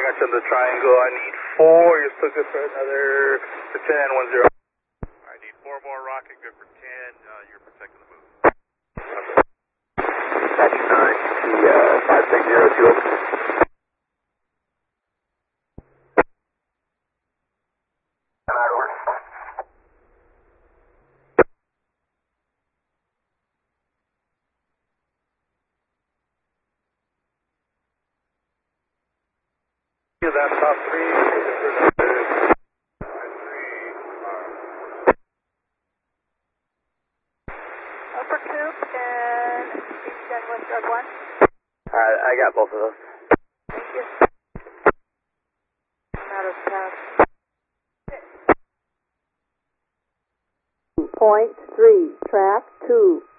connection to triangle. I need 4. You're still good for another for 10, 1-0. I need 4 more rocket, good for 10. You're protecting the move. That's 9, 560, 2. That top 3 Upper Coop and East West Drug 1. I got both of those. Thank you. Out of pass. Point 3, track 2.